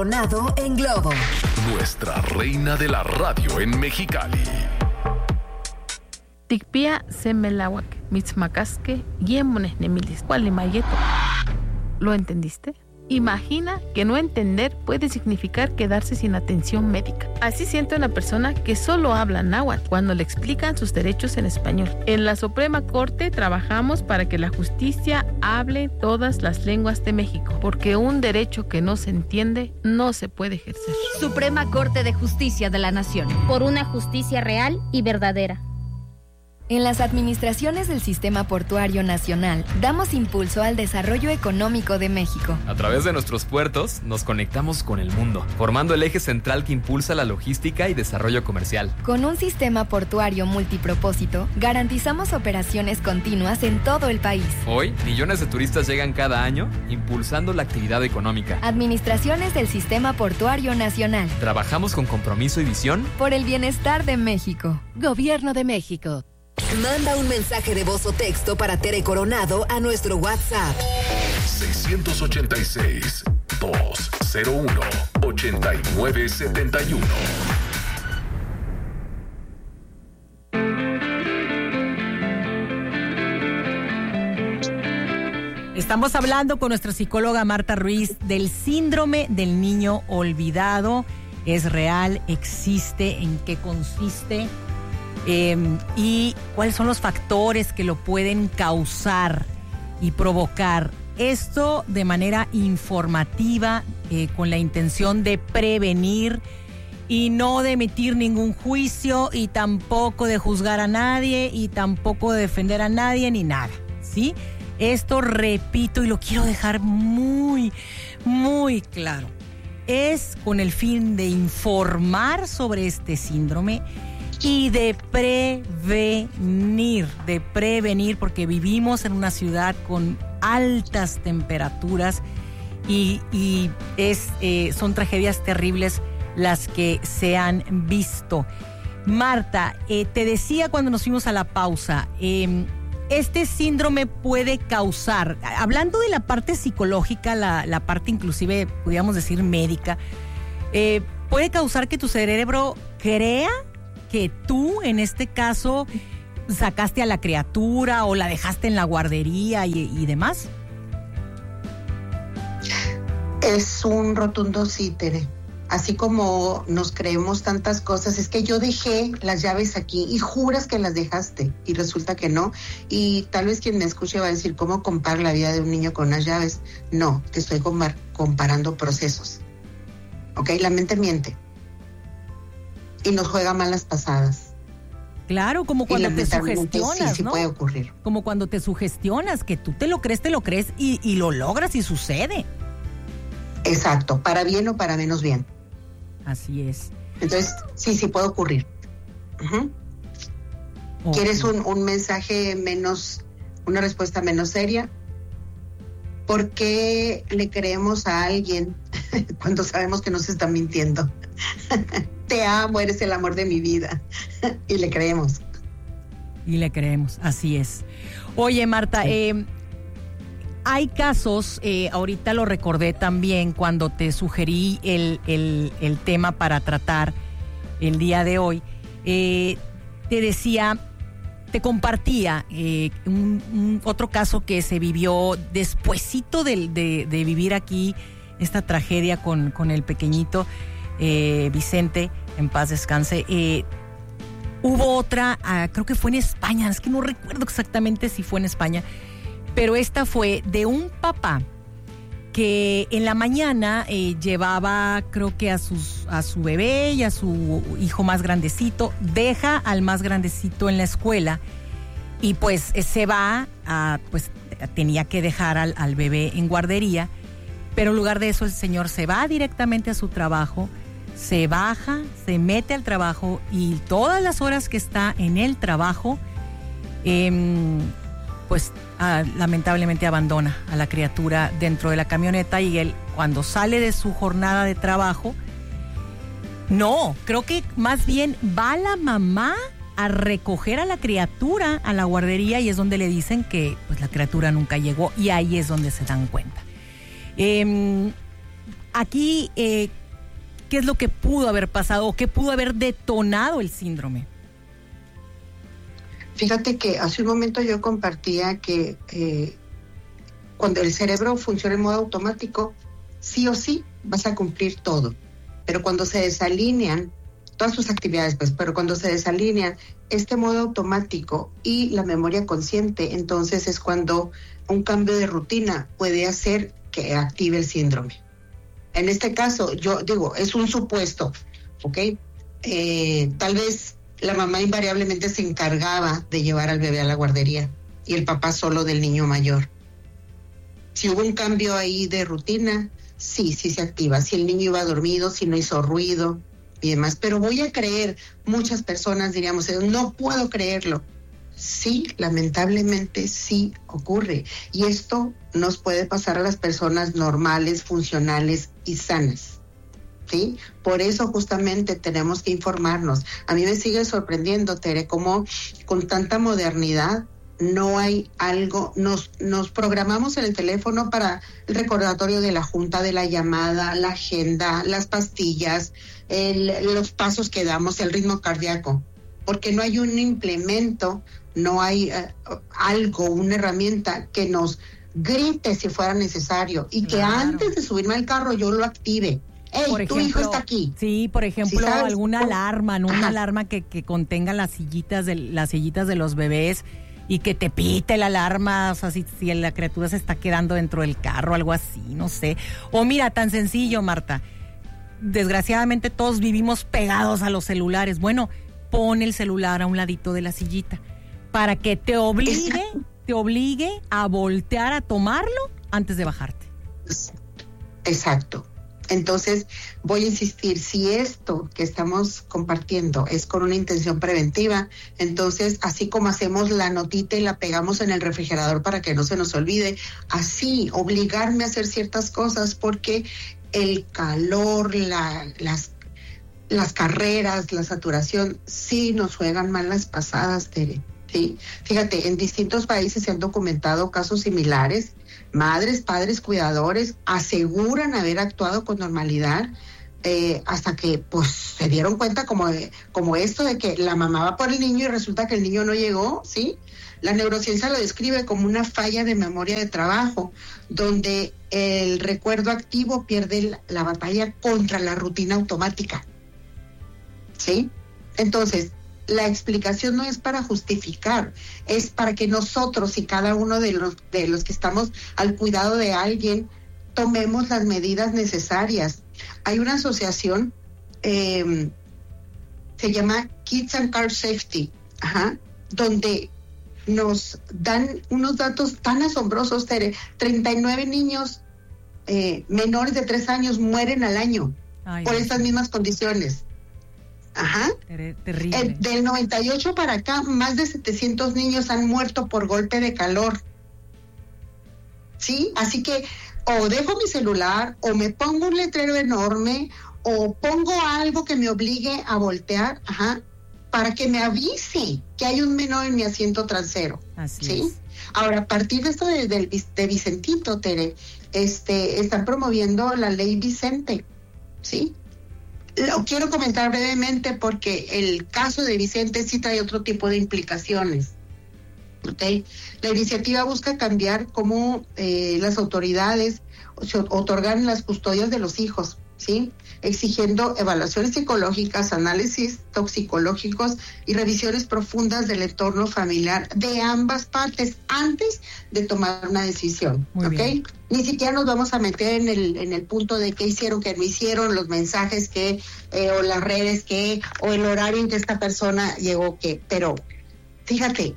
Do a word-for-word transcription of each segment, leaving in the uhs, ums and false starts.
Coronado en Globo. Nuestra reina de la radio en Mexicali. Tikpia semelawak, mitzmacasque, yemones nemilis, cualimayeto. ¿Lo entendiste? Imagina que no entender puede significar quedarse sin atención médica. Así siente una persona que solo habla náhuatl cuando le explican sus derechos en español. En la Suprema Corte trabajamos para que la justicia hable todas las lenguas de México, porque un derecho que no se entiende no se puede ejercer. Suprema Corte de Justicia de la Nación. Por una justicia real y verdadera. En las administraciones del Sistema Portuario Nacional, damos impulso al desarrollo económico de México. A través de nuestros puertos, nos conectamos con el mundo, formando el eje central que impulsa la logística y desarrollo comercial. Con un sistema portuario multipropósito, garantizamos operaciones continuas en todo el país. Hoy, millones de turistas llegan cada año, impulsando la actividad económica. Administraciones del Sistema Portuario Nacional. Trabajamos con compromiso y visión por el bienestar de México. Gobierno de México. Manda un mensaje de voz o texto para Tere Coronado a nuestro WhatsApp. seis ocho seis, dos cero uno, ocho nueve siete uno. Estamos hablando con nuestra psicóloga Marta Ruiz del síndrome del niño olvidado. ¿Es real? ¿Existe? ¿En qué consiste? Eh, y cuáles son los factores que lo pueden causar y provocar. Esto de manera informativa, eh, con la intención de prevenir y no de emitir ningún juicio y tampoco de juzgar a nadie y tampoco de defender a nadie ni nada, ¿sí? Esto, repito, y lo quiero dejar muy, muy claro, es con el fin de informar sobre este síndrome y de prevenir, de prevenir, porque vivimos en una ciudad con altas temperaturas y, y es, eh, son tragedias terribles las que se han visto. Marta, eh, te decía cuando nos fuimos a la pausa, eh, este síndrome puede causar, hablando de la parte psicológica, la, la parte inclusive, podríamos decir médica, eh, puede causar que tu cerebro crea que tú, en este caso, sacaste a la criatura o la dejaste en la guardería y, y demás. Es un rotundo sí, Tere. Así como nos creemos tantas cosas, es que yo dejé las llaves aquí y juras que las dejaste y resulta que no. Y tal vez quien me escuche va a decir, ¿cómo comparo la vida de un niño con unas llaves? No, te estoy compar- comparando procesos. ¿Ok? La mente miente. Y nos juega malas pasadas. Claro, como cuando te sugestionas, sí, sí ¿no? puede ocurrir. Como cuando te sugestionas, que tú te lo crees, te lo crees y, y lo logras y sucede. Exacto, para bien o para menos bien. Así es. Entonces, sí, sí puede ocurrir. Uh-huh. Okay. ¿Quieres un, un mensaje menos, una respuesta menos seria? ¿Por qué le creemos a alguien cuando sabemos que nos está mintiendo? Te amo, eres el amor de mi vida. Y le creemos. Y le creemos, así es. Oye, Marta, sí. eh, hay casos, eh, ahorita lo recordé también cuando te sugerí el, el, el tema para tratar el día de hoy. Eh, te decía, te compartía eh, un, un otro caso que se vivió despuesito de, de, de vivir aquí esta tragedia con, con el pequeñito eh, Vicente, en paz descanse. Eh, hubo otra, uh, creo que fue en España, es que no recuerdo exactamente si fue en España, pero esta fue de un papá que en la mañana eh, llevaba, creo que a, sus, a su bebé y a su hijo más grandecito, deja al más grandecito en la escuela y pues eh, se va, a, pues tenía que dejar al, al bebé en guardería, pero en lugar de eso el señor se va directamente a su trabajo, se baja, se mete al trabajo y todas las horas que está en el trabajo, eh, pues ah, lamentablemente abandona a la criatura dentro de la camioneta y él cuando sale de su jornada de trabajo, no, creo que más bien va la mamá a recoger a la criatura a la guardería y es donde le dicen que pues la criatura nunca llegó y ahí es donde se dan cuenta. Eh, aquí, eh, ¿qué es lo que pudo haber pasado o qué pudo haber detonado el síndrome? Fíjate que hace un momento yo compartía que eh, cuando el cerebro funciona en modo automático, sí o sí vas a cumplir todo. Pero cuando se desalinean todas tus actividades, pues, pero cuando se desalinean este modo automático y la memoria consciente, entonces es cuando un cambio de rutina puede hacer que active el síndrome. En este caso, yo digo, es un supuesto, ¿ok? Eh, tal vez la mamá invariablemente se encargaba de llevar al bebé a la guardería y el papá solo del niño mayor. Si hubo un cambio ahí de rutina, sí, sí se activa. Si el niño iba dormido, si no hizo ruido y demás. Pero voy a creer, muchas personas diríamos, no puedo creerlo. Sí, lamentablemente sí ocurre. Y esto nos puede pasar a las personas normales, funcionales y sanas. ¿Sí? Por eso justamente tenemos que informarnos. A mí me sigue sorprendiendo, Tere, cómo con tanta modernidad no hay algo, nos, nos programamos en el teléfono para el recordatorio de la junta, de la llamada, la agenda, las pastillas, el, los pasos que damos, el ritmo cardíaco, porque no hay un implemento, no hay uh, algo, una herramienta que nos grite si fuera necesario y que claro, antes de subirme al carro yo lo active. Ey, por ejemplo, tu hijo está aquí. Sí, por ejemplo, ¿sí alguna alarma, ¿no? Una alarma que, que contenga las sillitas de las sillitas de los bebés y que te pite la alarma, o sea, si, si la criatura se está quedando dentro del carro, algo así, no sé. O mira, tan sencillo, Marta, desgraciadamente todos vivimos pegados a los celulares. Bueno, pon el celular a un ladito de la sillita para que te obligue, Exacto. te obligue a voltear a tomarlo antes de bajarte. Exacto. Entonces, voy a insistir, si esto que estamos compartiendo es con una intención preventiva, entonces, así como hacemos la notita y la pegamos en el refrigerador para que no se nos olvide, así, obligarme a hacer ciertas cosas, porque el calor, la, las, las carreras, la saturación, sí nos juegan malas pasadas, Tere. Sí, fíjate, en distintos países se han documentado casos similares. Madres, padres, cuidadores aseguran haber actuado con normalidad eh, hasta que pues se dieron cuenta como, de, como esto de que la mamá va por el niño y resulta que el niño no llegó, ¿sí? La neurociencia lo describe como una falla de memoria de trabajo, donde el recuerdo activo pierde la, la batalla contra la rutina automática, ¿sí? Entonces, la explicación no es para justificar, es para que nosotros y cada uno de los, de los que estamos al cuidado de alguien tomemos las medidas necesarias. Hay una asociación, eh, se llama Kids and Car Safety, ajá, donde nos dan unos datos tan asombrosos, Tere. treinta y nueve niños eh, menores de tres años mueren al año Ay, por estas mismas condiciones. Ajá. Terrible. El, del noventa y ocho para acá, más de setecientos niños han muerto por golpe de calor. ¿Sí? Así que o dejo mi celular, o me pongo un letrero enorme, o pongo algo que me obligue a voltear, ajá, para que me avise que hay un menor en mi asiento trasero. Así ¿sí? es. Ahora, a partir de esto de, de, de Vicentito, Tere, este, están promoviendo la ley Vicente, ¿sí? Lo quiero comentar brevemente porque el caso de Vicente sí trae otro tipo de implicaciones. ¿Okay? La iniciativa busca cambiar cómo eh, las autoridades otorgan las custodias de los hijos, ¿sí? Exigiendo evaluaciones psicológicas, análisis toxicológicos y revisiones profundas del entorno familiar de ambas partes antes de tomar una decisión. Muy ¿ok? bien. Ni siquiera nos vamos a meter en el en el punto de qué hicieron, qué no hicieron, los mensajes que, eh, o las redes que, o el horario en que esta persona llegó que, pero fíjate,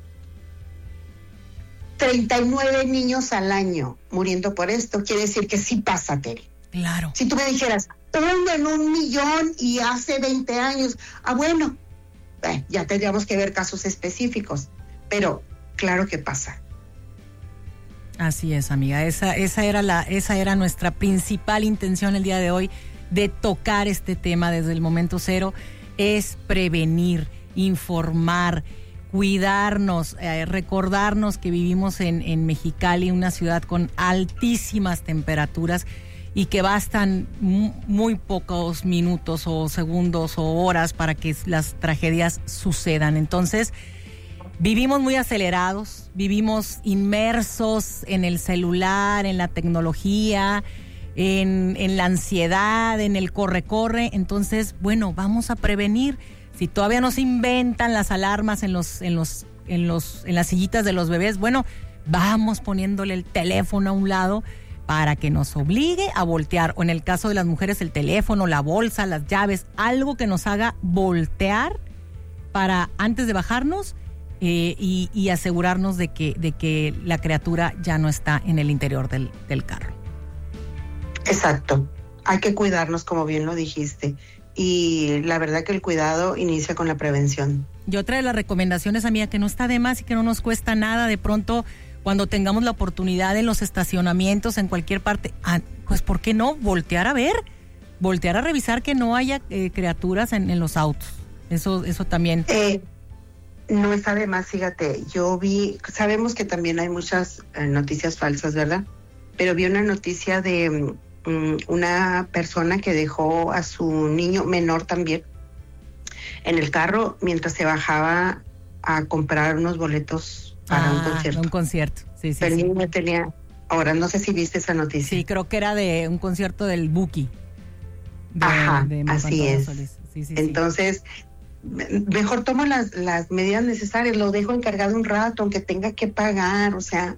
treinta y nueve niños al año muriendo por esto, quiere decir que sí pasa, Tere. Claro. Si tú me dijeras, uno en un millón y hace veinte años, ah, bueno, eh, ya tendríamos que ver casos específicos, pero claro que pasa. Así es, amiga, esa, esa era la, esa era nuestra principal intención el día de hoy, de tocar este tema desde el momento cero, es prevenir, informar, cuidarnos, eh, recordarnos que vivimos en, en Mexicali, una ciudad con altísimas temperaturas, y que bastan muy pocos minutos o segundos o horas para que las tragedias sucedan. Entonces, vivimos muy acelerados, vivimos inmersos en el celular, en la tecnología, en, en la ansiedad, en el corre-corre. Entonces, bueno, vamos a prevenir. Si todavía no se inventan las alarmas en los, en los, en los, en las sillitas de los bebés, bueno, vamos poniéndole el teléfono a un lado para que nos obligue a voltear, o en el caso de las mujeres el teléfono, la bolsa, las llaves, algo que nos haga voltear para antes de bajarnos eh, y, y asegurarnos de que, de que la criatura ya no está en el interior del, del carro. Exacto, hay que cuidarnos como bien lo dijiste, y la verdad que el cuidado inicia con la prevención. Y otra de las recomendaciones, amiga, que no está de más y que no nos cuesta nada, de pronto cuando tengamos la oportunidad en los estacionamientos, en cualquier parte, ah, pues ¿por qué no? Voltear a ver, voltear a revisar que no haya eh, criaturas en, en los autos. Eso, eso también. Eh, no está de más, fíjate, yo vi, sabemos que también hay muchas eh, noticias falsas, ¿verdad? Pero vi una noticia de um, una persona que dejó a su niño menor también en el carro mientras se bajaba a comprar unos boletos para ah, un concierto. Un concierto, sí, sí. Pero sí. el niño tenía, ahora no sé si viste esa noticia. Sí, creo que era de un concierto del Buki. De, Ajá, de así es. Sí, sí, Entonces, sí. mejor tomo las, las medidas necesarias, lo dejo encargado un rato, aunque tenga que pagar, o sea,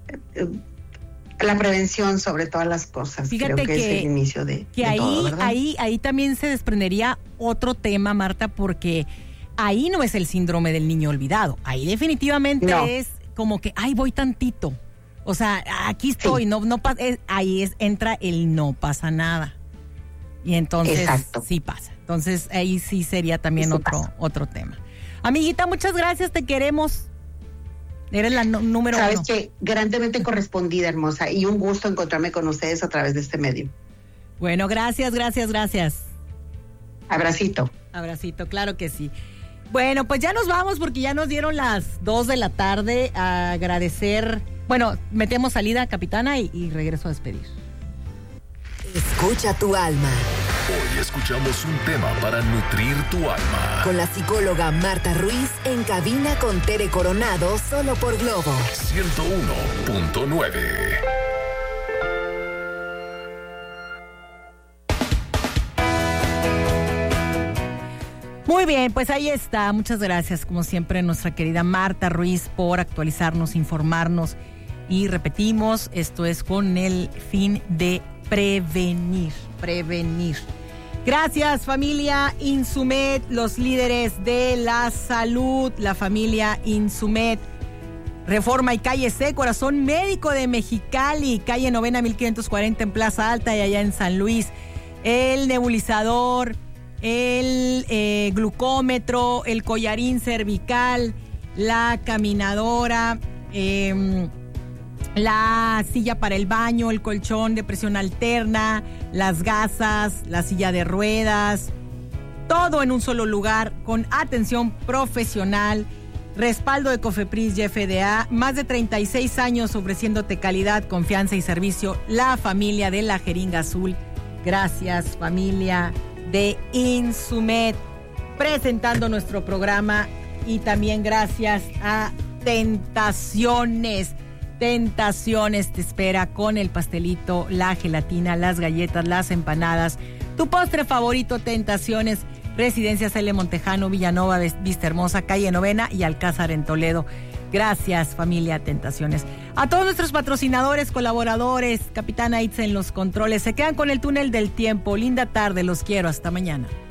la prevención sobre todas las cosas. Fíjate creo que, que es el inicio de, que de ahí, todo, ¿verdad? ahí, ahí también se desprendería otro tema, Marta, porque ahí no es el síndrome del niño olvidado. Ahí definitivamente no. Es como que, ay, voy tantito. O sea, aquí estoy, sí. no, no es, ahí es, entra el no pasa nada. Y entonces Exacto. sí pasa. Entonces ahí sí sería también sí otro, otro tema. Amiguita, muchas gracias, te queremos. Eres la no, número Sabes uno. Sabes que grandemente correspondida, hermosa, y un gusto encontrarme con ustedes a través de este medio. Bueno, gracias, gracias, gracias. Abracito. Abracito, claro que sí. Bueno, pues ya nos vamos porque ya nos dieron las dos de la tarde. A agradecer, bueno, metemos salida, capitana, y, y regreso a despedir. Escucha tu alma. Hoy escuchamos un tema para nutrir tu alma. Con la psicóloga Marta Ruiz en cabina con Tere Coronado, solo por Globo ciento uno punto nueve. Muy bien, pues ahí está. Muchas gracias, como siempre, nuestra querida Marta Ruiz por actualizarnos, informarnos. Y repetimos, esto es con el fin de prevenir, prevenir. Gracias, familia Insumed, los líderes de la salud, la familia Insumed. Reforma y Calle C, Corazón Médico de Mexicali, calle Novena mil quinientos cuarenta en Plaza Alta y allá en San Luis. El nebulizador, el eh, glucómetro, el collarín cervical, la caminadora, eh, la silla para el baño, el colchón de presión alterna, las gasas, la silla de ruedas, todo en un solo lugar con atención profesional, respaldo de COFEPRIS y F D A, más de treinta y seis años ofreciéndote calidad, confianza y servicio, la familia de la Jeringa Azul. Gracias, familia de Insumed, presentando nuestro programa, y también gracias a Tentaciones. Tentaciones te espera con el pastelito, la gelatina, las galletas, las empanadas. Tu postre favorito, Tentaciones. Residencia Cele Montejano, Villanova, Vista Hermosa, calle Novena y Alcázar en Toledo. Gracias, familia Tentaciones. A todos nuestros patrocinadores, colaboradores, Capitana Itza en los controles. Se quedan con el túnel del tiempo. Linda tarde, los quiero. Hasta mañana.